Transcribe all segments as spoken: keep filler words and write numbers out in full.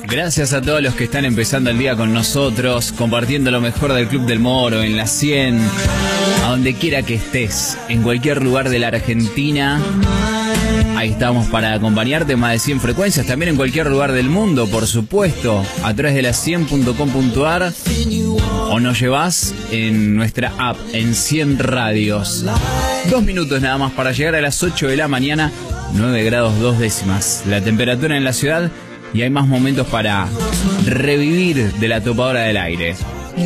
Gracias a todos los que están empezando el día con nosotros, compartiendo lo mejor del Club del Moro, en la cien, a donde quiera que estés, en cualquier lugar de la Argentina. Ahí estamos para acompañarte, más de cien frecuencias, también en cualquier lugar del mundo, por supuesto, a través de la cien punto com punto ar, o nos llevas en nuestra app, en cien radios. Dos minutos nada más para llegar a las ocho de la mañana, nueve grados dos décimas la temperatura en la ciudad, y hay más momentos para revivir de la topadora del aire.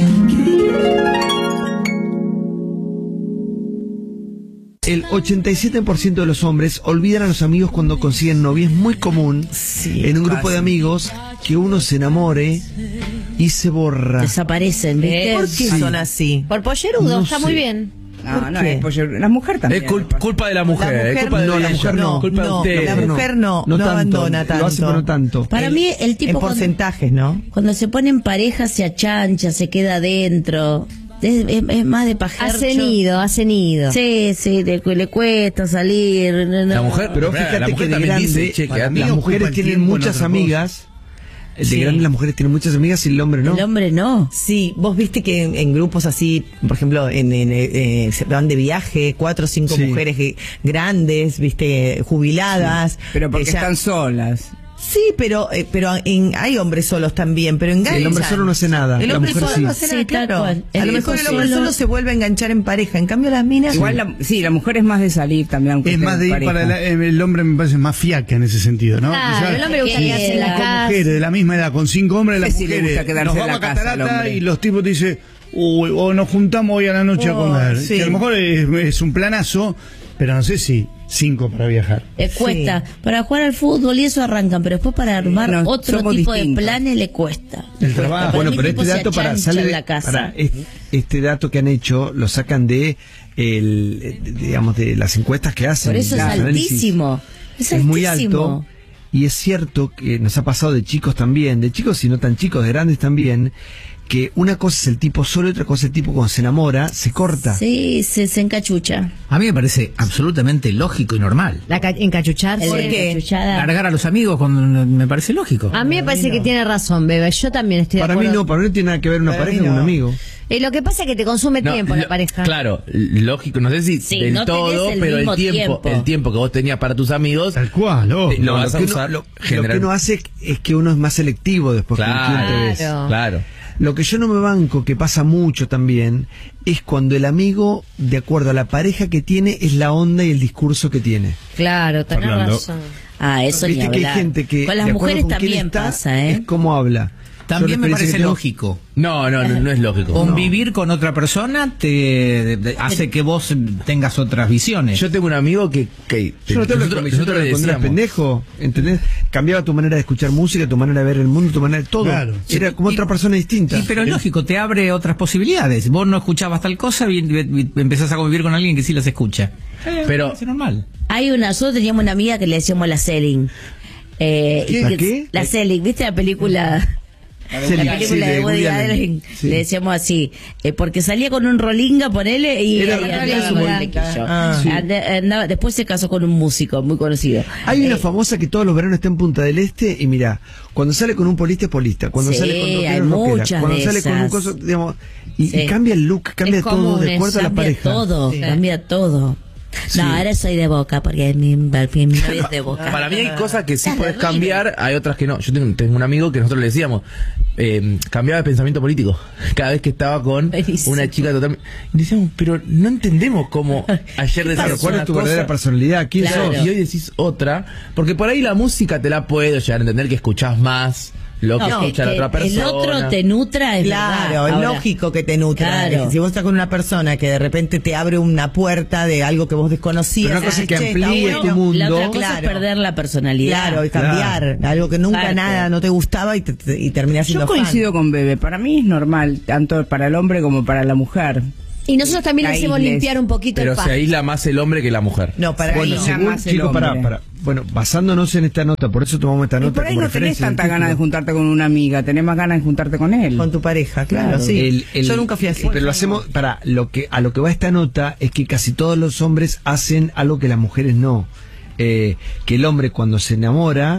El ochenta y siete por ciento de los hombres olvidan a los amigos cuando consiguen novia. Es muy común sí, en un grupo casi. de amigos que uno se enamore y se borra. Desaparecen, ¿viste? ¿Por qué sí. son así? Por pollerudo, no está sé. muy bien. No, no, es pollerudo. La mujer también. Es cul- culpa de la mujer. La mujer es culpa de no, la la mujer no. no. Culpa no, de usted. La mujer no, no, no tanto, abandona tanto. Lo hace, pero no tanto. Para el, mí, el tipo. En cuando, porcentajes, ¿no? Cuando se pone en pareja, se achancha, se queda adentro. Es, es, es más de pajercho. Hacen ido, hacen ido. Sí, sí, le, le cuesta salir. No, no. La mujer, pero fíjate la mujer que de también grande, dice, che, que a mí las mujeres tienen muchas amigas. De sí. grande las mujeres tienen muchas amigas y el hombre no. El hombre no. Sí, vos viste que en, en grupos así, por ejemplo, en, en eh, se van de viaje, cuatro o cinco sí. mujeres que, grandes, viste, jubiladas. Sí. Pero porque ya, están solas. Sí, pero eh, pero en, hay hombres solos también, pero enganchan. Sí, el hombre solo no hace nada. El la hombre mujer solo sí. no hace nada, Sí, claro. cual. A lo mejor el hombre solo, solo se vuelve a enganchar en pareja. En cambio las minas... Igual, la, sí, la mujer es más de salir también. Aunque es más de ir pareja. para la, el hombre me parece más fiaca en ese sentido, ¿no? Claro, Quizás el hombre le gusta quedarse en la con casa. mujeres de la misma edad, con cinco hombres, las Sí, le mujeres gusta quedarse nos en vamos la a casa, el Catarata hombre. y los tipos te dicen, uy, o nos juntamos hoy a la noche Oh, a comer. sí. Que a lo mejor es, es un planazo, pero no sé si cinco para viajar. Le cuesta. Sí. Para jugar al fútbol y eso arrancan, pero después para armar No, otro somos tipo distintos. de planes le cuesta. El trabajo. Para Bueno, mí pero tipo este se dato para achancha sale en de- la casa. para este, este dato que han hecho lo sacan de el digamos de las encuestas que hacen. Por eso es los análisis. altísimo. Es, Es muy altísimo. alto. Y es cierto que nos ha pasado de chicos también, de chicos y no tan chicos, de grandes también, que una cosa es el tipo solo y otra cosa es el tipo cuando se enamora, se corta. Sí, se, se encachucha. A mí me parece absolutamente lógico y normal. La ca- encachucharse. El ¿Por de qué? encachuchada. Largar a los amigos cuando me parece lógico. A mí me parece que tiene razón, Bebe. Yo también estoy de Para mí acuerdo. no, para mí no tiene nada que ver una Para pareja mí con un no. amigo. Eh, lo que pasa es que te consume No, tiempo lo- la pareja. Claro, lógico, no sé si Sí, del no tenés todo, el pero el mismo tiempo, tiempo. el tiempo que vos tenías para tus amigos, Tal cual, oh. eh, lo No, vas a que uno- usar lo, lo general- que uno hace es que uno es más selectivo después con quién te ves. Claro. Claro. Lo que yo no me banco, que pasa mucho también, es cuando el amigo, de acuerdo a la pareja que tiene, es la onda y el discurso que tiene. Claro, tenés Fernando. razón. Ah, eso ni Viste que hay hablar. gente que, Con las de acuerdo mujeres con quién también está, pasa, ¿eh? es cómo habla. También Yo la me experiencia parece que tengo- lógico. No, no, no, no es lógico. Convivir con otra persona te de- de- hace que vos tengas otras visiones. Yo tengo un amigo que, que Yo no te hablo nosotros, de nosotros le cuando eras decíamos, pendejo, ¿entendés? Cambiaba tu manera de escuchar música, tu manera de ver el mundo, tu manera de todo. Claro. Era como Y- otra persona distinta. Sí, pero es lógico, te abre otras posibilidades. Vos no escuchabas tal cosa y, y- y empezás a convivir con alguien que sí las escucha. Eh, Pero- es normal. Hay una, nosotros teníamos una amiga que le decíamos la Selling. Eh, ¿Qué? y ¿La que- qué? La Selling, ¿viste la película? Selling, La película sí, de Woody Allen. Allen, Sí. le decíamos así, eh, porque salía con un rolinga, ponele, y, Era- y era andaba su con bolita. flequillo. Ah. Sí. Anda- andaba- después se casó con un músico muy conocido. Hay una Eh, famosa que todos los veranos está en Punta del Este y mira, cuando sale con un polista es polista, cuando Sí, sale con rockero hay es rockera, muchas cuando de sale con un esas. coso, digamos, y, Sí. y cambia el look, cambia Es todo común de acuerdo a la cambia pareja. todo, Sí. cambia todo. Sí. No, ahora soy de Boca, porque mi, mi novio es de Boca. para mí hay cosas que sí Estás puedes de River. cambiar, hay otras que no. Yo tengo, tengo un amigo que nosotros le decíamos, eh, cambiaba de pensamiento político cada vez que estaba con Buenísimo. una chica totalmente. Y decíamos, pero no entendemos cómo ayer decías Claro, ¿cuál una es tu cosa verdadera personalidad? ¿Quién Claro. sos? y hoy decís otra, porque por ahí la música te la puedo llegar a entender que escuchás más lo que No, escucha la que otra persona. el otro te nutra, es Claro, verdad. es Ahora, lógico que te nutra. Claro. Si vos estás con una persona que de repente te abre una puerta de algo que vos desconocías, Pero una cosa decís, que "Che, está amplíe bueno". tu mundo. La otra cosa Claro. es perder la personalidad. Claro, y cambiar. Algo que nunca Claro. nada no te gustaba y, te, te- y terminás siendo Yo coincido fan. con Bebe. Para mí es normal, tanto para el hombre como para la mujer. Y nosotros también le La hacemos iglesia. limpiar un poquito Pero el se pasto. aísla más el hombre que la mujer. No, para Bueno, Ahí según, jamás el chicos, para, hombre. para, bueno, basándonos en esta nota, por eso tomamos esta Y nota por ahí como no tenés referencia tanta científica. ganas de juntarte con una amiga, tenés más ganas de juntarte con él. Con tu pareja, claro, Claro. sí. El- el- Yo nunca fui así. Pero lo hacemos para lo que a lo que va esta nota es que casi todos los hombres hacen algo que las mujeres no. Eh, que el hombre cuando se enamora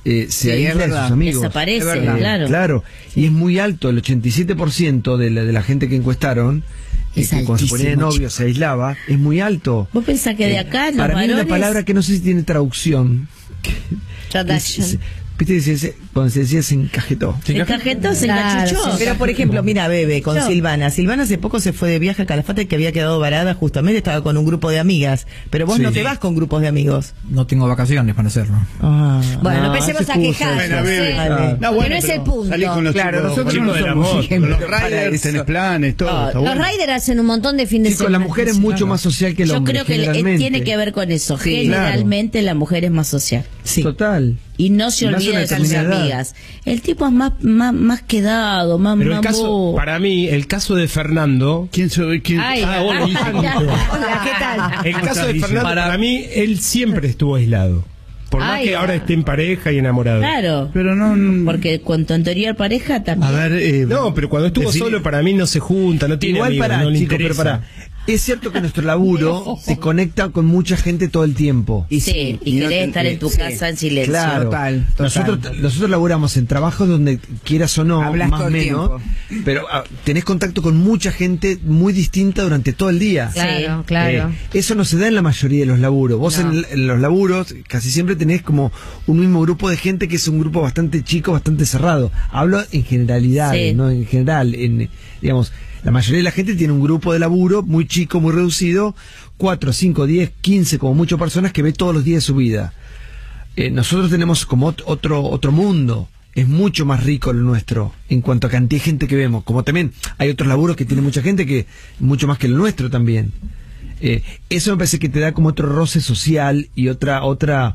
eh, se Sí, aísla es de verdad. sus amigos. Desaparece, Es verdad. claro. Claro, y es muy alto, el ochenta y siete por ciento de la, de la gente que encuestaron, eh, Es que cuando se ponía de altísimo, novio se aislaba, es muy alto. Vos pensás que de acá los Para mí hay varones... una palabra que no sé si tiene traducción. Traduction. Es- es- Viste que se dice- cuando se decía se encajetó. Se encajetó, se Claro, encachuchó. Pero por ejemplo, mira, Bebe, con Yo. Silvana. Silvana hace poco se fue de viaje a Calafate, que había quedado varada, justamente estaba con un grupo de amigas. Pero vos Sí. no te vas con grupos de amigos. No tengo vacaciones para hacerlo. Ah, Bueno, no no empecemos se a excusa quejarnos. Bueno, Bebe. ¿eh? No, bueno, que no es el pero punto. salís con los Claro, chicos, nosotros chicos no del somos amor, ejemplo con los para riders, eso. tenés planes, todo. No, está Los bueno. riders hacen un montón de fines de Chicos, semana. la mujer es mucho más social que el Yo hombre. creo que le- generalmente. tiene que ver con eso. Sí, Generalmente la mujer es más social. sí. Total. Y no se Y más olvida una de sus determinada edad. amigas. El tipo es más, más, más quedado, más Pero el más caso, bobo. para mí, el caso de Fernando, ¿Quién soy? ¿Quién? Ay, Ah, bueno, ay, listo. hola, ¿qué tal? el caso de Para- Fernando, para mí, él siempre estuvo aislado. Por más Ay, que ahora ah. esté en pareja y enamorado. Claro. Pero no, no- Porque con tu anterior pareja también. A ver, eh, No, pero cuando estuvo decí- solo, para mí no se junta, no tiene Igual amigos, para, no le chicos, pero interesa. para. Es cierto que nuestro laburo te conecta con mucha gente todo el tiempo. Y sí, y, y no querés te- estar en tu sí. casa en silencio. Claro. Total, total. Nosotros, nosotros laburamos en trabajos donde quieras o no, Hablas más o todo el menos, pero ah, tenés contacto con mucha gente muy distinta durante todo el día. Claro, claro. Eh, eso no se da en la mayoría de los laburos. Vos No. en, en los laburos casi siempre tenés como un mismo grupo de gente que es un grupo bastante chico, bastante cerrado. Hablo en generalidades, Sí. no en general. En, digamos, la mayoría de la gente tiene un grupo de laburo muy chico, muy reducido, cuatro, cinco, diez, quince, como muchas personas que ve todos los días de su vida. Eh, nosotros tenemos como ot- otro otro mundo. Es mucho más rico el nuestro en cuanto a cantidad de gente que vemos. Como también hay otros laburos que tiene mucha gente que mucho más que el nuestro también. Eh, eso me parece que te da como otro roce social y otra otra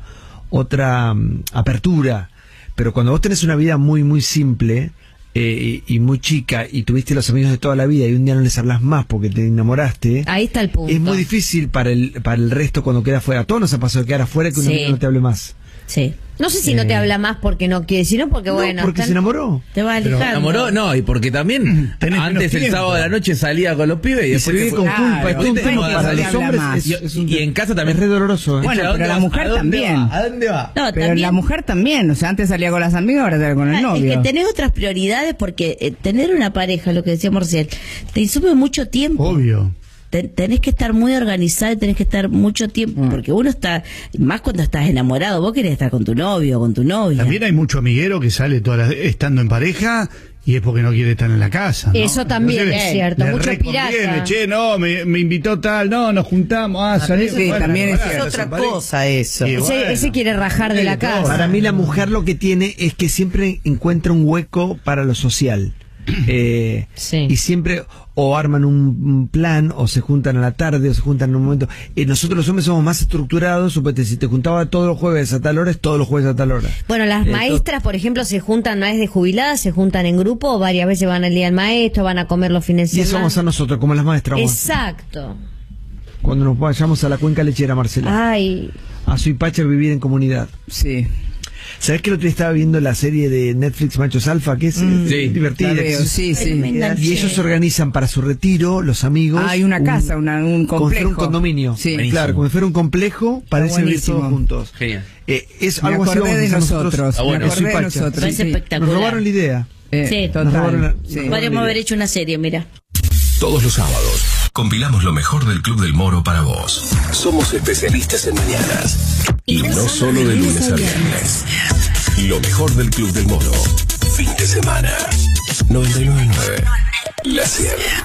otra mm, apertura. Pero cuando vos tenés una vida muy muy simple eh, y, y muy chica y tuviste los amigos de toda la vida y un día no les hablas más porque te enamoraste, Ahí está el punto. es muy difícil para el para el resto cuando queda afuera. A todos nos ha pasado quedar afuera que un Sí. amigo no te hable más. Sí. No sé si no te habla más porque no quiere, sino porque, No, bueno. porque están- se enamoró. Te vas Pero alejando. enamoró, no, y porque también Tenés antes menos el tiempo. sábado de la noche salía con los pibes y, Y se después vive se con fue. culpa. Claro, Es un no tema te para habla los hombres. más. es- Y, es un y en casa también es re doloroso. ¿eh? Bueno, ¿A dónde pero la vas? mujer ¿A dónde también. va? ¿A dónde va? No, Pero también- la mujer también, o sea, antes salía con las amigas, ahora sale con el Ah, novio. Es que tenés otras prioridades porque eh, tener una pareja, lo que decíamos recién, te insume mucho tiempo. Obvio. Ten- tenés que estar muy organizado y tenés que estar mucho tiempo, Mm. porque uno está, más cuando estás enamorado, vos querés estar con tu novio o con tu novia. También hay mucho amiguero que sale todas las- estando en pareja y es porque no quiere estar en la casa, ¿no? Eso también Entonces, es cierto, le mucho reconviene, pirata. Che, no, me, me invitó tal, no, nos juntamos, ah, salimos. sí, también es pará, cierto. estás otra en pareja. cosa eso. Y Ese, bueno, ese quiere rajar de la tiene todo. casa. Para mí la mujer lo que tiene es que siempre encuentra un hueco para lo social. Eh, Sí. Y siempre o arman un, un plan o se juntan a la tarde o se juntan en un momento. Eh, nosotros los hombres somos más estructurados. Suponete, si te juntaba todos los jueves a tal hora, es todos los jueves a tal hora. Bueno, las Eh, maestras, por ejemplo, se juntan, no es de jubiladas, se juntan en grupo, varias veces van al día del maestro, van a comer los fines de Y eso semana. vamos a nosotros, como las maestras. vamos. Exacto. Cuando nos vayamos a la cuenca lechera, Marcela. Ay, A Suipacha, vivir en comunidad. Sí. ¿Sabés que el otro día estaba viendo la serie de Netflix Machos Alfa? Que es eh, Sí. divertida. La veo, que es- sí, sí. Tremenda. Y ellos se organizan para su retiro, los amigos. Ah, hay una casa, una- un como si fuera un complejo. condominio. Sí. Claro, como si fuera un complejo para irse a vivir buenísimo. todos juntos. Genial. Eh, es Me algo así acordé vamos a de hacer nosotros. Ah, bueno. Me acordé de Suipacha. nosotros. Parece sí. espectacular. Nos robaron la idea. Eh, Sí. total. Nos robaron la- sí. nos Podríamos haber hecho una serie, mira. Todos los sábados compilamos lo mejor del Club del Moro para vos. Somos especialistas en mañanas. Y no solo de lunes a viernes. Lo mejor del Club del Moro. Fin de semana. noventa y nueve punto nueve. La cien.